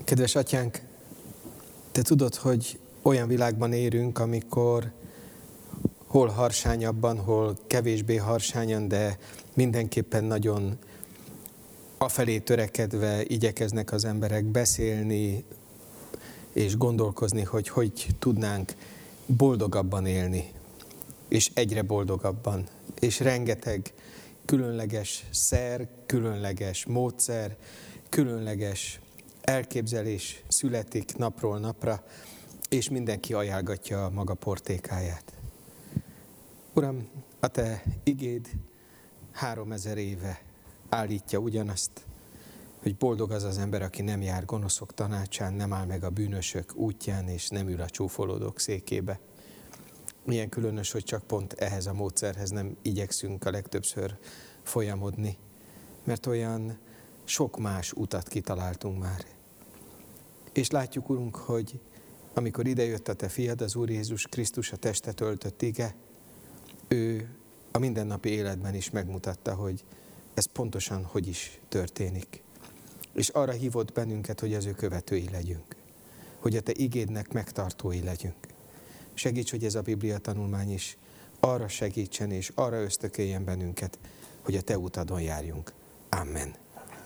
Kedves Atyánk, Te tudod, hogy olyan világban élünk, amikor hol harsányabban, hol kevésbé harsányan, de mindenképpen nagyon afelé törekedve igyekeznek az emberek beszélni és gondolkozni, hogy tudnánk boldogabban élni, és egyre boldogabban. És rengeteg különleges szer, különleges módszer, különleges elképzelés születik napról napra, és mindenki ajánlgatja a maga portékáját. Uram, a Te igéd 3000 éve állítja ugyanazt, hogy boldog az az ember, aki nem jár gonoszok tanácsán, nem áll meg a bűnösök útján, és nem ül a csúfolódók székébe. Milyen különös, hogy csak pont ehhez a módszerhez nem igyekszünk a legtöbbször folyamodni, mert olyan sok más utat kitaláltunk már. És látjuk, Urunk, hogy amikor idejött a Te fiad, az Úr Jézus Krisztus, a testet öltött ige, ő a mindennapi életben is megmutatta, hogy ez pontosan hogy is történik. És arra hívott bennünket, hogy az ő követői legyünk. Hogy a Te igédnek megtartói legyünk. Segíts, hogy ez a Biblia tanulmány is arra segítsen és arra ösztökéljen bennünket, hogy a Te utadon járjunk. Amen.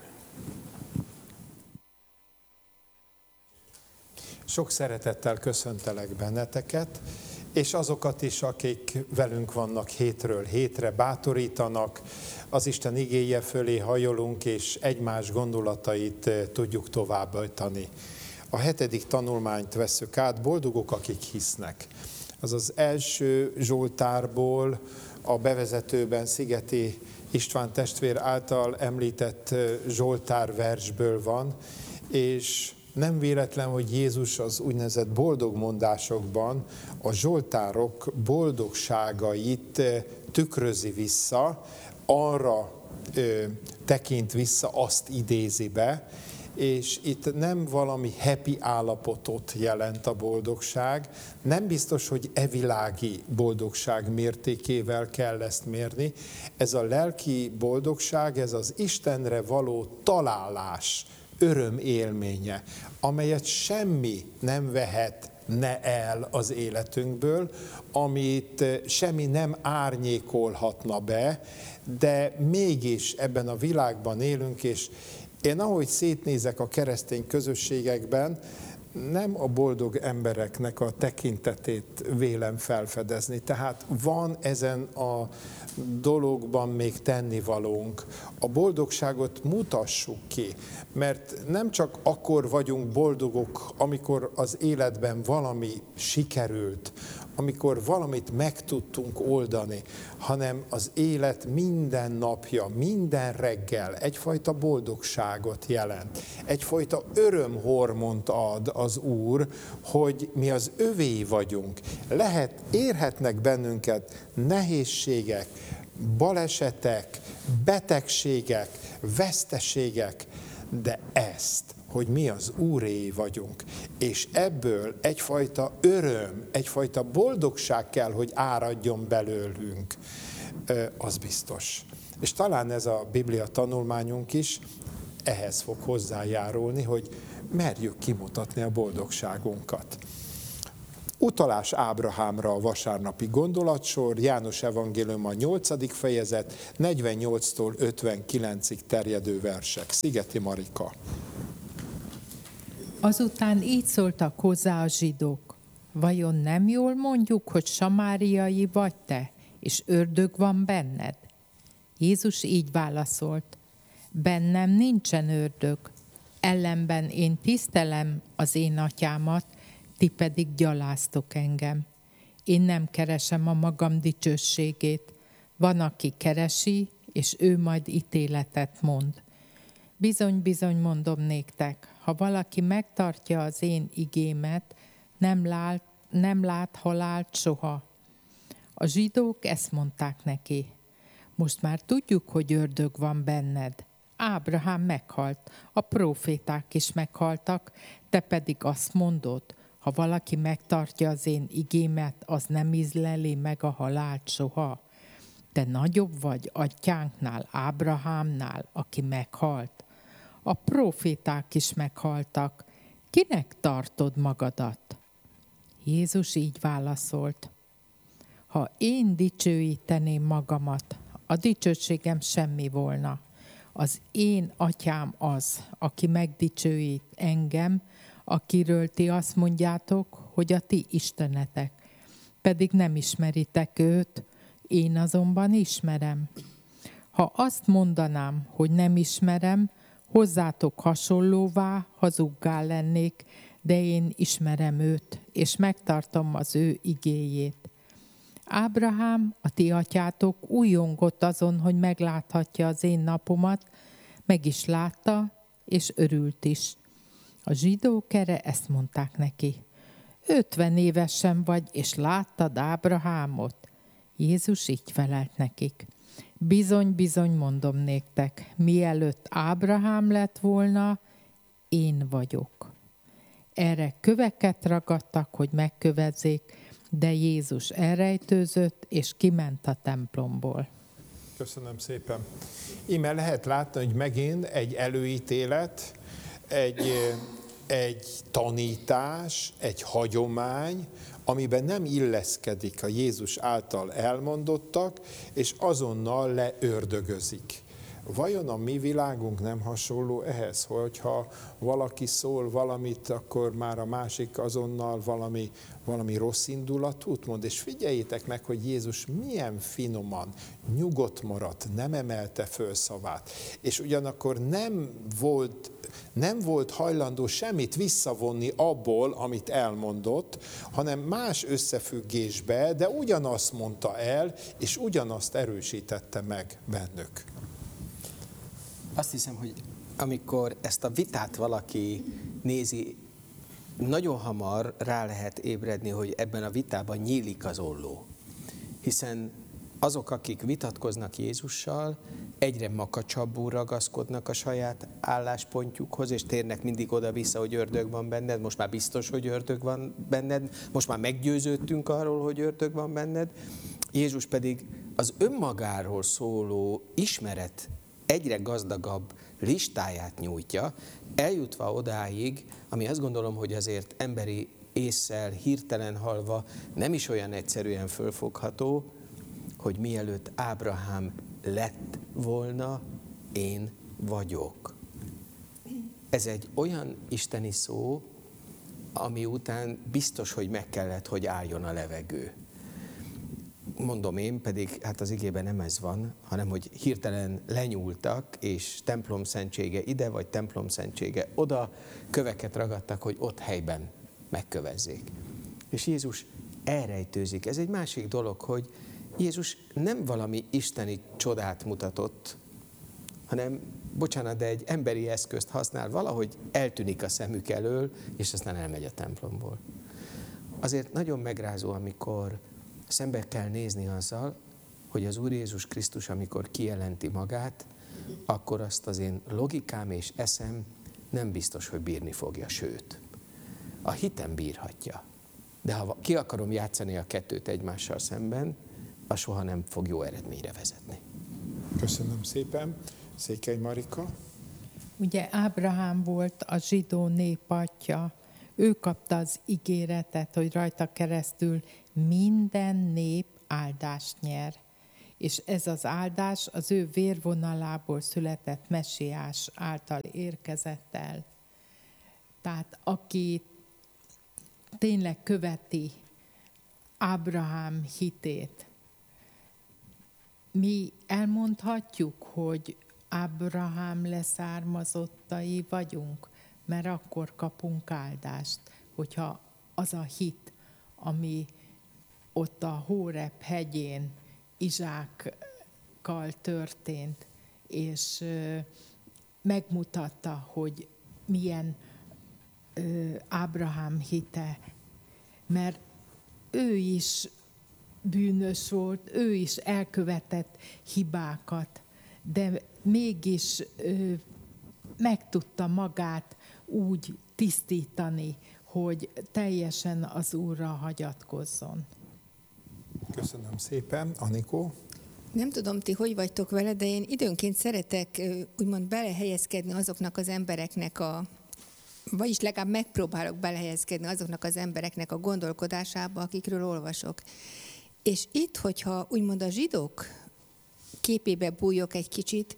Sok szeretettel köszöntelek benneteket, és azokat is, akik velünk vannak hétről hétre, bátorítanak, az Isten igéje fölé hajolunk, és egymás gondolatait tudjuk továbbítani. A 7. tanulmányt vesszük át, boldogok, akik hisznek. Az az első Zsoltárból, a bevezetőben Szigeti István testvér által említett Zsoltár versből van, és nem véletlen, hogy Jézus az úgynevezett boldogmondásokban a zsoltárok boldogságait tükrözi vissza, arra tekint vissza, azt idézi be, és itt nem valami happy állapotot jelent a boldogság, nem biztos, hogy evilági boldogság mértékével kell ezt mérni. Ez a lelki boldogság, ez az Istenre való találás öröm élménye, amelyet semmi nem vehet el az életünkből, amit semmi nem árnyékolhatna be, de mégis ebben a világban élünk, és én ahogy szétnézek a keresztény közösségekben, nem a boldog embereknek a tekintetét vélem felfedezni. Tehát van ezen a dologban még tennivalónk. A boldogságot mutassuk ki, mert nem csak akkor vagyunk boldogok, amikor az életben valami sikerült, amikor valamit meg tudtunk oldani, hanem az élet minden napja, minden reggel egyfajta boldogságot jelent. Egyfajta örömhormont ad az Úr, hogy mi az övé vagyunk. Érhetnek bennünket nehézségek, balesetek, betegségek, veszteségek, de ezt, hogy mi az Úré vagyunk, és ebből egyfajta öröm, egyfajta boldogság kell, hogy áradjon belőlünk, az biztos. És talán ez a Biblia tanulmányunk is ehhez fog hozzájárulni, hogy merjük kimutatni a boldogságunkat. Utalás Ábrahámra a vasárnapi gondolatsor, János evangélium a 8. fejezet, 48-tól 59-ig terjedő versek. Szigeti Marika. Azután így szóltak hozzá a zsidók: vajon nem jól mondjuk, hogy samáriai vagy te, és ördög van benned? Jézus így válaszolt: bennem nincsen ördög, ellenben én tisztelem az én atyámat, ti pedig gyaláztok engem. Én nem keresem a magam dicsőségét, van, aki keresi, és ő majd ítéletet mond. Bizony, bizony mondom néktek, ha valaki megtartja az én igémet, nem lát halált soha. A zsidók ezt mondták neki: most már tudjuk, hogy ördög van benned. Ábrahám meghalt, a próféták is meghaltak, te pedig azt mondod, ha valaki megtartja az én igémet, az nem ízleli meg a halált soha. Te nagyobb vagy atyánknál, Ábrahámnál, aki meghalt. A próféták is meghaltak, kinek tartod magadat? Jézus így válaszolt, ha én dicsőíteném magamat, a dicsőségem semmi volna. Az én atyám az, aki megdicsőít engem, akiről ti azt mondjátok, hogy a ti istenetek. Pedig nem ismeritek őt, én azonban ismerem. Ha azt mondanám, hogy nem ismerem, hozzátok hasonlóvá, hazuggá lennék, de én ismerem őt, és megtartom az ő igéjét. Ábrahám, a ti atyátok újongott azon, hogy megláthatja az én napomat, meg is látta, és örült is. A zsidók erre ezt mondták neki. 50 évesen vagy, és láttad Ábrahámot? Jézus így felelt nekik. Bizony, bizony mondom néktek, mielőtt Ábrahám lett volna, én vagyok. Erre köveket ragadtak, hogy megkövezzék, de Jézus elrejtőzött, és kiment a templomból. Köszönöm szépen. Íme lehet látni, hogy megint egy előítélet, egy tanítás, egy hagyomány, amiben nem illeszkedik a Jézus által elmondottak, és azonnal leördögözik. Vajon a mi világunk nem hasonló ehhez, hogyha valaki szól valamit, akkor már a másik azonnal valami rossz indulatút mond? És figyeljétek meg, hogy Jézus milyen finoman, nyugodt maradt, nem emelte föl szavát. És ugyanakkor nem volt hajlandó semmit visszavonni abból, amit elmondott, hanem más összefüggésbe, de ugyanazt mondta el, és ugyanazt erősítette meg bennük. Azt hiszem, hogy amikor ezt a vitát valaki nézi, nagyon hamar rá lehet ébredni, hogy ebben a vitában nyílik az olló. Hiszen azok, akik vitatkoznak Jézussal, egyre makacsabbul ragaszkodnak a saját álláspontjukhoz, és térnek mindig oda-vissza, hogy ördög van benned, most már biztos, hogy ördög van benned, most már meggyőződtünk arról, hogy ördög van benned. Jézus pedig az önmagáról szóló ismeret egyre gazdagabb listáját nyújtja, eljutva odáig, ami azt gondolom, hogy azért emberi ésszel, hirtelen halva nem is olyan egyszerűen fölfogható, hogy mielőtt Ábrahám lett volna, én vagyok. Ez egy olyan isteni szó, ami után biztos, hogy meg kellett, hogy álljon a levegő. Mondom én, pedig hát az igében nem ez van, hanem hogy hirtelen lenyúltak, és templom szentsége ide, vagy templom szentsége oda, köveket ragadtak, hogy ott helyben megkövezzék. És Jézus elrejtőzik. Ez egy másik dolog, hogy Jézus nem valami isteni csodát mutatott, hanem, bocsánat, de egy emberi eszközt használ, valahogy eltűnik a szemük elől, és aztán elmegy a templomból. Azért nagyon megrázó, amikor szembe kell nézni azzal, hogy az Úr Jézus Krisztus, amikor kijelenti magát, akkor azt az én logikám és eszem nem biztos, hogy bírni fogja, sőt, a hitem bírhatja. De ha ki akarom játszani a kettőt egymással szemben, az soha nem fog jó eredményre vezetni. Köszönöm szépen. Székely Marika. Ugye Ábrahám volt a zsidó nép atya, ő kapta az ígéretet, hogy rajta keresztül minden nép áldást nyer. És ez az áldás az ő vérvonalából született messiás által érkezett el. Tehát aki tényleg követi Ábrahám hitét, mi elmondhatjuk, hogy Ábrahám leszármazottai vagyunk, mert akkor kapunk áldást, hogyha az a hit, ami ott a Hóreb hegyén Izsákkal történt, és megmutatta, hogy milyen Ábrahám hite, mert ő is bűnös volt, ő is elkövetett hibákat, de mégis meg tudta magát úgy tisztítani, hogy teljesen az Úrra hagyatkozzon. Köszönöm szépen. Anikó? Nem tudom, ti hogy vagytok vele, de én időnként szeretek úgymond belehelyezkedni azoknak az embereknek a vagyis legalább megpróbálok belehelyezkedni azoknak az embereknek a gondolkodásába, akikről olvasok. És itt, hogyha úgymond a zsidók képébe bújok egy kicsit,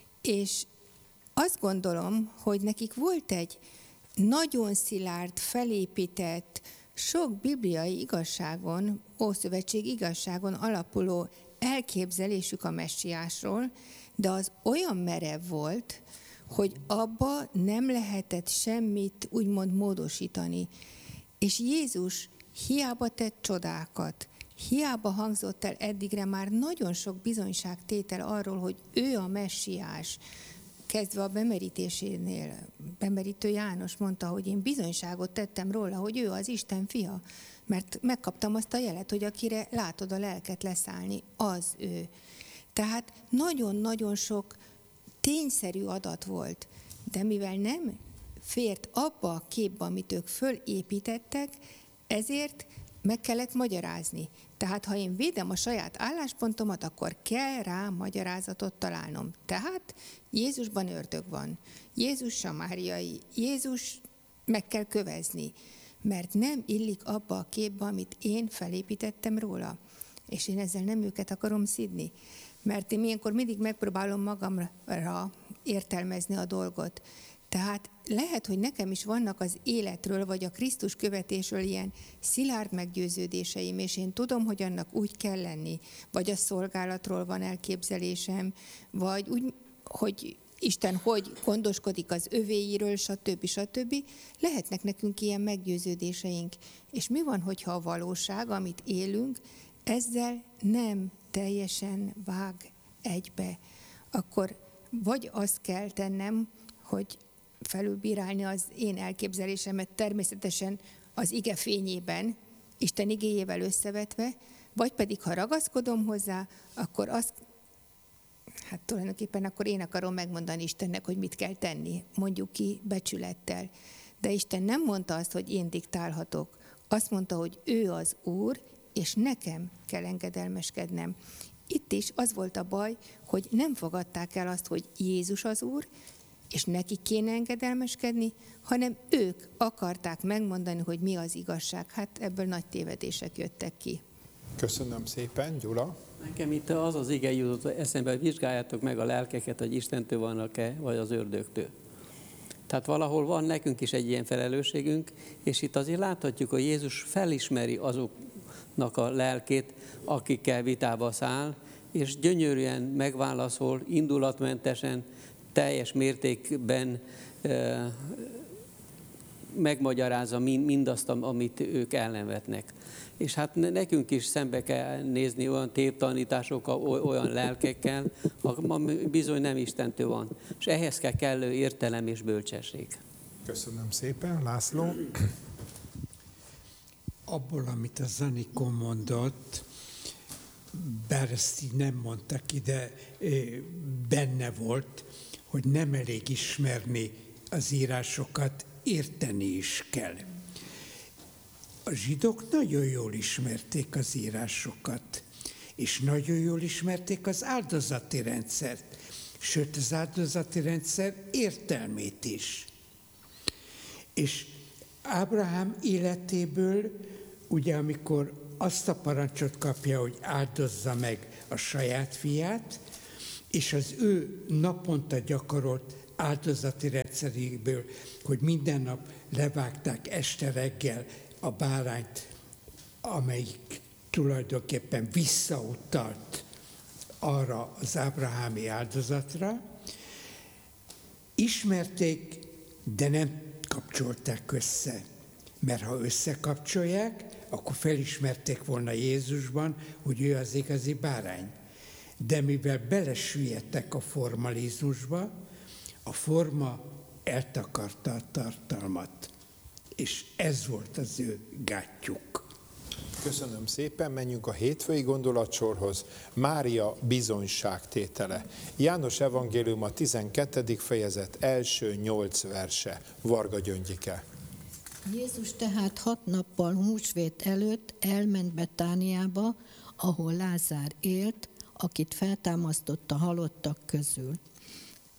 és azt gondolom, hogy nekik volt egy nagyon szilárd, felépített, sok bibliai igazságon, ószövetség igazságon alapuló elképzelésük a messiásról, de az olyan merev volt, hogy abba nem lehetett semmit úgymond módosítani. És Jézus hiába tett csodákat, hiába hangzott el eddigre már nagyon sok bizonyságtétel arról, hogy ő a messiás, kezdve a bemerítésénél. Bemerítő János mondta, hogy én bizonyságot tettem róla, hogy ő az Isten fia, mert megkaptam azt a jelet, hogy akire látod a lelket leszállni, az ő. Tehát nagyon-nagyon sok tényszerű adat volt, de mivel nem fért abba a képbe, amit ők fölépítettek, ezért meg kellett magyarázni. Tehát ha én védem a saját álláspontomat, akkor kell rá magyarázatot találnom. Tehát Jézusban ördög van, Jézus samáriai, Jézus meg kell kövezni, mert nem illik abba a képbe, amit én felépítettem róla. És én ezzel nem őket akarom szidni, mert én ilyenkor mindig megpróbálom magamra értelmezni a dolgot. Tehát lehet, hogy nekem is vannak az életről, vagy a Krisztus követésről ilyen szilárd meggyőződéseim, és én tudom, hogy annak úgy kell lenni, vagy a szolgálatról van elképzelésem, vagy úgy, hogy Isten hogy gondoskodik az övéiről, stb. Lehetnek nekünk ilyen meggyőződéseink. És mi van, hogyha a valóság, amit élünk, ezzel nem teljesen vág egybe? Akkor vagy azt kell tennem, hogy felülbírálni az én elképzelésemet természetesen az ige fényében, Isten igéjével összevetve, vagy pedig, ha ragaszkodom hozzá, akkor azt, hát tulajdonképpen akkor én akarom megmondani Istennek, hogy mit kell tenni, mondjuk ki becsülettel. De Isten nem mondta azt, hogy én diktálhatok. Azt mondta, hogy ő az Úr, és nekem kell engedelmeskednem. Itt is az volt a baj, hogy nem fogadták el azt, hogy Jézus az Úr, és neki kéne engedelmeskedni, hanem ők akarták megmondani, hogy mi az igazság. Hát ebből nagy tévedések jöttek ki. Köszönöm szépen, Gyula. Nekem itt az ige jutott eszembe, hogy vizsgáljátok meg a lelkeket, hogy Istentől vannak-e, vagy az ördögtől. Tehát valahol van nekünk is egy ilyen felelősségünk, és itt azért láthatjuk, hogy Jézus felismeri azoknak a lelkét, akikkel vitába száll, és gyönyörűen megválaszol, indulatmentesen, teljes mértékben megmagyarázza mindazt, amit ők ellenvetnek. És hát nekünk is szembe kell nézni olyan tévtanításokkal, olyan lelkekkel, ami bizony nem Istentől van. És ehhez kell kellő értelem és bölcsesség. Köszönöm szépen, László. Abból, amit a Zanikó mondott, bár ezt így nem mondta ki, de benne volt, hogy nem elég ismerni az írásokat, érteni is kell. A zsidók nagyon jól ismerték az írásokat, és nagyon jól ismerték az áldozati rendszert, sőt az áldozati rendszer értelmét is. És Ábrahám életéből, ugye amikor azt a parancsot kapja, hogy áldozza meg a saját fiát, és az ő naponta gyakorolt áldozati rendszeréből, hogy minden nap levágták este reggel a bárányt, amelyik tulajdonképpen visszautalt arra az ábrahámi áldozatra. Ismerték, de nem kapcsolták össze. Mert ha összekapcsolják, akkor felismerték volna Jézusban, hogy ő az igazi bárány. De mivel belesüllyedtek a formalizmusba, a forma eltakarta a tartalmat. És ez volt az ő gátjuk. Köszönöm szépen, menjünk a hétfői gondolatsorhoz. Mária bizonyságtétele. János evangélium a 12. fejezet első 8 verse. Varga Gyöngyike. Jézus tehát 6 nappal húsvét előtt elment Betániába, ahol Lázár élt, akit feltámasztott a halottak közül.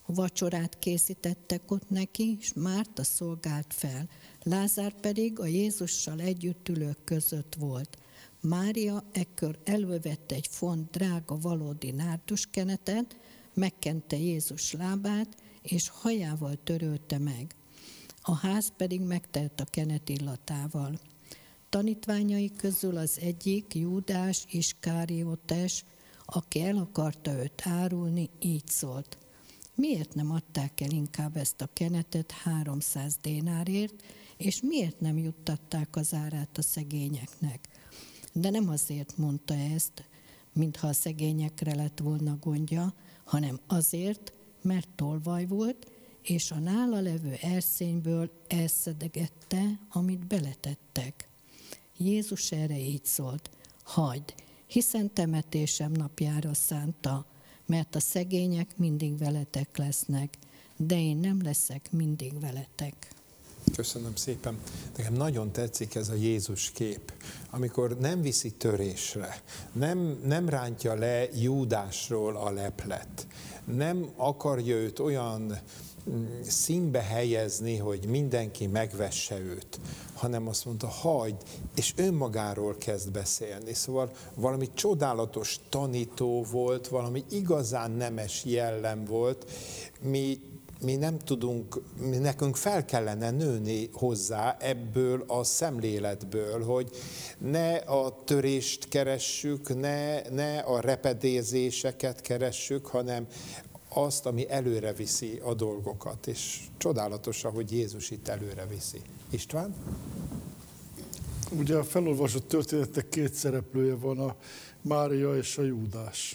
Vacsorát készítettek ott neki, és Márta szolgált fel. Lázár pedig a Jézussal együtt ülők között volt. Mária ekkor elővette egy font drága valódi nárduskenetet, megkente Jézus lábát, és hajával törölte meg. A ház pedig megtelt a kenet illatával. Tanítványai közül az egyik, Júdás Iskáriotes, aki el akarta őt árulni, így szólt: miért nem adták el inkább ezt a kenetet 300 dénárért, és miért nem juttatták az árát a szegényeknek? De nem azért mondta ezt, mintha a szegényekre lett volna gondja, hanem azért, mert tolvaj volt, és a nála levő erszényből elszedegette, amit beletettek. Jézus erre így szólt: hagyd, hiszen temetésem napjára szánta, mert a szegények mindig veletek lesznek, de én nem leszek mindig veletek. Köszönöm szépen. Nekem nagyon tetszik ez a Jézus kép, amikor nem viszi törésre, nem rántja le Júdásról a leplet, nem akarja őt olyan színbe helyezni, hogy mindenki megvesse őt, hanem azt mondta, hagyd, és önmagáról kezd beszélni. Szóval valami csodálatos tanító volt, valami igazán nemes jellem volt. Mi nem tudunk, nekünk fel kellene nőni hozzá ebből a szemléletből, hogy ne a törést keressük, ne a repedézéseket keressük, hanem azt, ami előre viszi a dolgokat. És csodálatos, ahogy Jézus itt előre viszi. István? Ugye a felolvasott történetek két szereplője van, a Mária és a Júdás.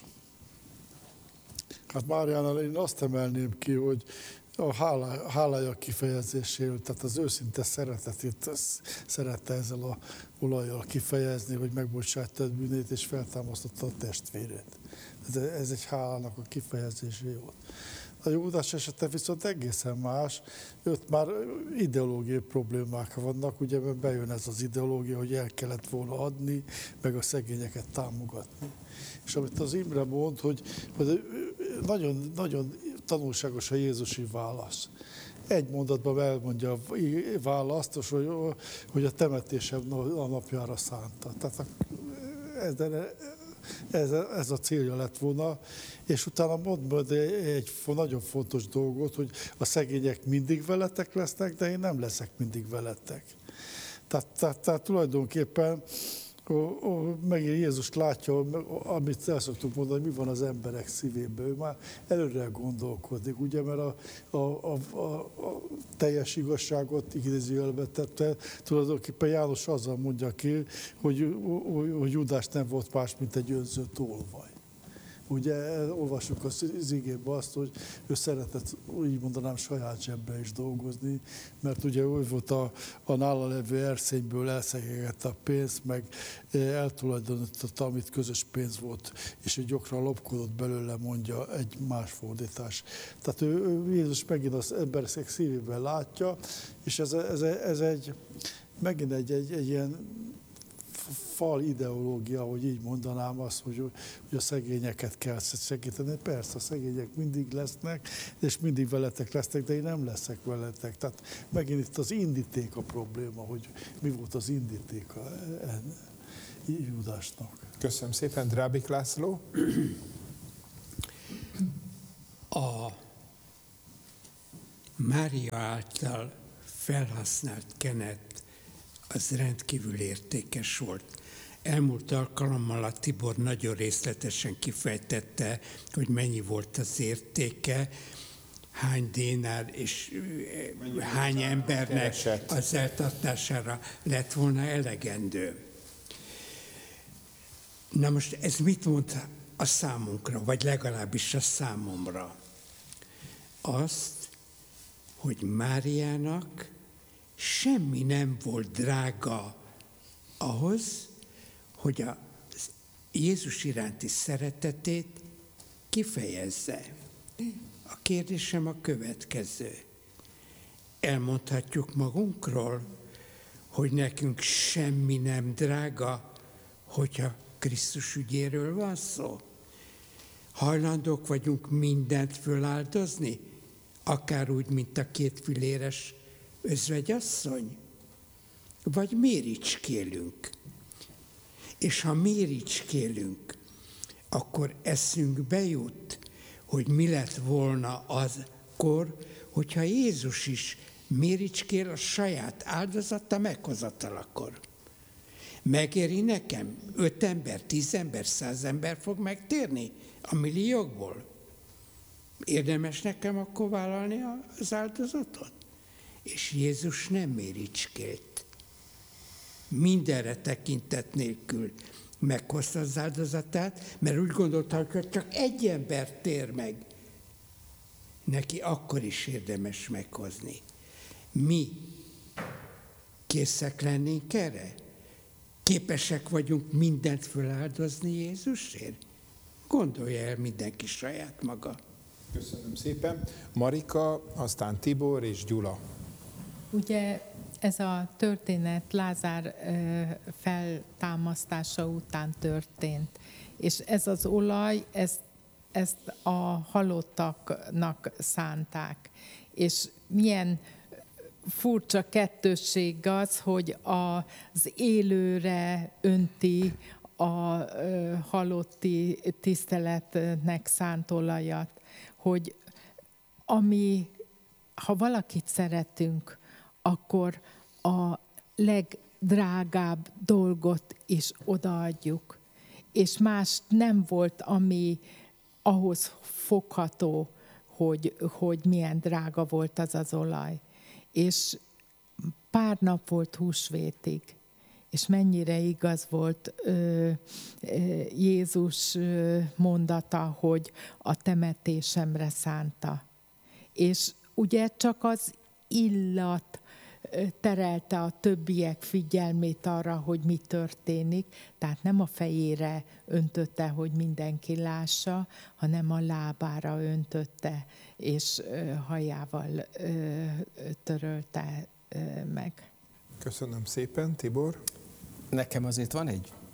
Hát Máriánál én azt emelném ki, hogy a hálája kifejezéséről, tehát az őszinte szeretetét szerette ezzel a olajjal kifejezni, hogy megbocsátta a bűnét és feltámasztotta a testvérét. Ez egy hálának a kifejezése volt. A Júdás esete viszont egészen más, őt már ideológiai problémák vannak, ugye bejön ez az ideológia, hogy el kellett volna adni, meg a szegényeket támogatni. És amit az Imre mond, hogy nagyon, nagyon tanulságos a Jézusi válasz. Egy mondatban elmondja a választ, hogy a temetésem a napjára szánta. Tehát ez a célja lett volna, és utána mond egy nagyon fontos dolgot, hogy a szegények mindig veletek lesznek, de én nem leszek mindig veletek. Tehát tulajdonképpen megint Jézus látja, amit el szoktuk mondani, mi van az emberek szívében. Ő már előre gondolkodik, ugye, mert a teljes igazságot idézőjelbe tette. Tulajdonképpen János azzal mondja ki, hogy Júdás nem volt más, mint egy önző tolvaj. Ugye olvassuk az igében azt, hogy ő szeretett, úgy mondanám, saját zsebbe is dolgozni, mert ugye ő volt a nála levő erszényből elszegegette a pénzt, meg eltulajdonította, amit közös pénz volt, és egy gyakran lopkodott belőle, mondja egy más fordítás. Tehát Jézus megint az emberek szívében látja, és ez megint egy ilyen fal ideológia, hogy így mondanám azt, hogy a szegényeket kell segíteni. Persze, a szegények mindig lesznek, és mindig veletek lesznek, de én nem leszek veletek. Tehát megint itt az indíték a probléma, hogy mi volt az indítéka Júdásnak. Köszönöm szépen, Drábik László. A Mária által felhasznált kenet az rendkívül értékes volt. Elmúlt alkalommal a Tibor nagyon részletesen kifejtette, hogy mennyi volt az értéke, hány dénár és hány embernek az eltartására lett volna elegendő. Na most ez mit mond a számunkra, vagy legalábbis a számomra? Azt, hogy Máriának semmi nem volt drága ahhoz, hogy a Jézus iránti szeretetét kifejezze. A kérdésem a következő. Elmondhatjuk magunkról, hogy nekünk semmi nem drága, hogyha Krisztus ügyéről van szó? Hajlandók vagyunk mindent föláldozni akár úgy, mint a 2 filéres özvegyasszony? Vagy méricskélünk? És ha méricskélünk, akkor eszünkbe jut, hogy mi lett volna azkor, hogyha Jézus is méricskél a saját áldozata meghozatalakor. Megéri nekem? 5 ember, 10 ember, 100 ember fog megtérni a milliókból? Érdemes nekem akkor vállalni az áldozatot? És Jézus nem méricskélt. Mindenre tekintet nélkül meghozta az áldozatát, mert úgy gondolta, hogy csak egy ember tér meg. Neki akkor is érdemes meghozni. Mi készek lennénk erre? Képesek vagyunk mindent föláldozni Jézusért? Gondolja el mindenki saját maga. Köszönöm szépen. Marika, aztán Tibor és Gyula. Ugye ez a történet Lázár feltámasztása után történt, és ez az olaj, ezt a halottaknak szánták. És milyen furcsa kettősség az, hogy az élőre önti a halotti tiszteletnek szánt olajat, hogy ha valakit szeretünk, akkor a legdrágább dolgot is odaadjuk. És más nem volt, ami ahhoz fogható, hogy milyen drága volt az az olaj. És pár nap volt húsvétig, és mennyire igaz volt Jézus mondata, hogy a temetésemre szánta. És ugye csak az illat terelte a többiek figyelmét arra, hogy mi történik, tehát nem a fejére öntötte, hogy mindenki lássa, hanem a lábára öntötte, és hajával törölte meg. Köszönöm szépen, Tibor. Nekem azért van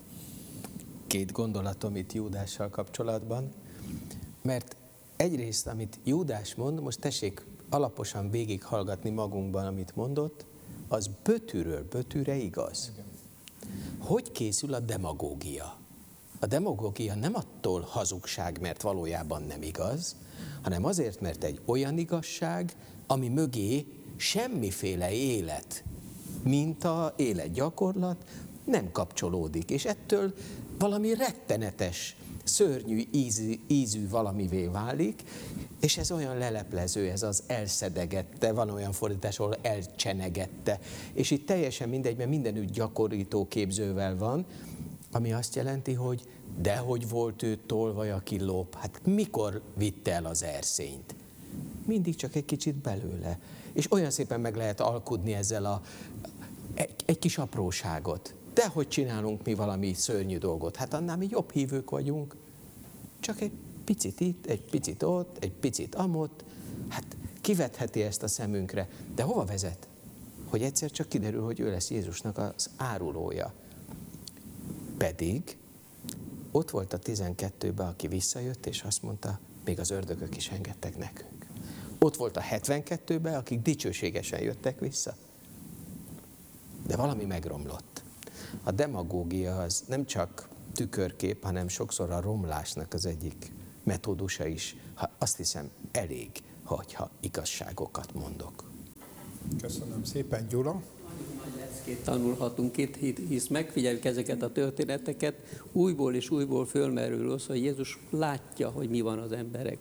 két gondolatom itt Júdással kapcsolatban, mert egyrészt, amit Júdás mond, most tessék alaposan végighallgatni magunkban, amit mondott, az bötűről bötűre igaz. Hogy készül a demagógia? A demagógia nem attól hazugság, mert valójában nem igaz, hanem azért, mert egy olyan igazság, ami mögé semmiféle élet, minta, életgyakorlat nem kapcsolódik, és ettől valami rettenetes, szörnyű ízű valamivé válik, és ez olyan leleplező, ez az elszedegette, van olyan fordítás, ahol elcsenegette, és itt teljesen mindegy, mert mindenütt gyakorító képzővel van, ami azt jelenti, hogy dehogy volt ő tolvaj, aki lop, hát mikor vitte el az erszényt? Mindig csak egy kicsit belőle. És olyan szépen meg lehet alkudni ezzel egy kis apróságot. Dehogy csinálunk mi valami szörnyű dolgot, hát annál mi jobb hívők vagyunk. Csak egy picit itt, egy picit ott, egy picit amott, hát kivetheti ezt a szemünkre. De hova vezet? Hogy egyszer csak kiderül, hogy ő lesz Jézusnak az árulója. Pedig ott volt a 12-ben, aki visszajött, és azt mondta, még az ördögök is engedtek nekünk. Ott volt a 72-ben, akik dicsőségesen jöttek vissza. De valami megromlott. A demagógia az nem csak tükörkép, hanem sokszor a romlásnak az egyik metódusa is. Azt hiszem, elég, hogyha igazságokat mondok. Köszönöm szépen, Gyula. Nagy leckét tanulhatunk itt, hisz megfigyeljük ezeket a történeteket, újból és újból fölmerül az, hogy Jézus látja, hogy mi van az emberek